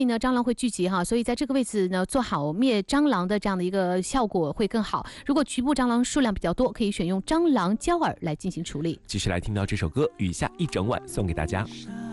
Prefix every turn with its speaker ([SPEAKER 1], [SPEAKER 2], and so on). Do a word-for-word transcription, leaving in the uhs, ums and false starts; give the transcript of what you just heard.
[SPEAKER 1] 呢蟑螂会聚集哈，所以在这个位置呢做好灭蟑螂的这样的一个效果会更好。如果局部蟑螂数量比较多，可以选用蟑螂胶饵来进行处理。
[SPEAKER 2] 继续来听到这首歌《雨下一整晚》，送给大家。